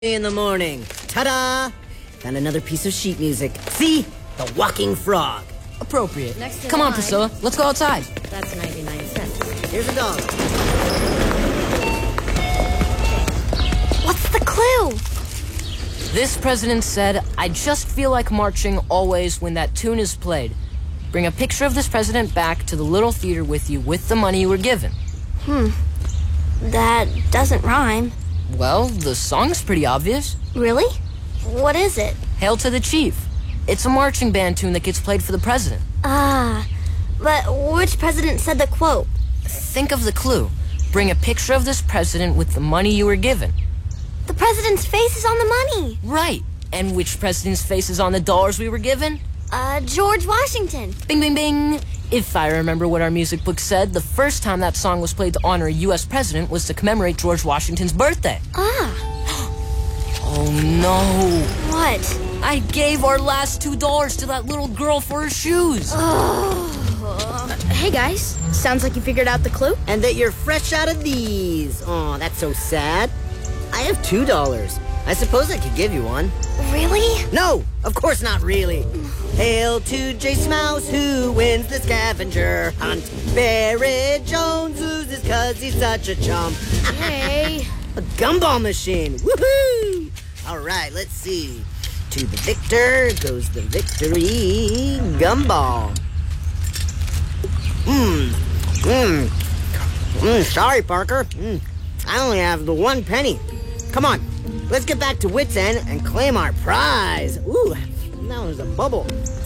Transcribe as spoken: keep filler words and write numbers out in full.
In the morning. Ta-da! Found another piece of sheet music. See? The Walking Frog. Appropriate. Next in Come on, line. Priscilla. Let's go outside. That's ninety-nine cents. Here's a dog. What's the clue? This president said, I just feel like marching always when that tune is played. Bring a picture of this president back to the little theater with you with the money you were given. Hmm. That doesn't rhyme. Well, the song's pretty obvious. Really? What is it? Hail to the Chief. It's a marching band tune that gets played for the president. Ah. But which president said the quote? Think of the clue. Bring a picture of this president with the money you were given. The president's face is on the money. Right. And which president's face is on the dollars we were given? Uh, George Washington. Bing, bing, bing. If I remember what our music book said, the first time that song was played to honor a U S president was to commemorate George Washington's birthday. Ah. Oh, no. What? I gave our last two dollars to that little girl for her shoes. Uh, hey, guys. Sounds like you figured out the clue. And that you're fresh out of these. Oh, that's so sad. I have two dollars. I suppose I could give you one. Really? No, of course not really. Hail to Jace Mouse who wins the scavenger hunt. Barrett Jones loses cause he's such a chump. Hey. A gumball machine. Woohoo! All right, let's see. To the victor goes the victory gumball. Mmm. Mmm. Mmm. Sorry, Parker. Mm. I only have the one penny. Come on. Let's get back to Wits End and claim our prize. Ooh, that was a bubble.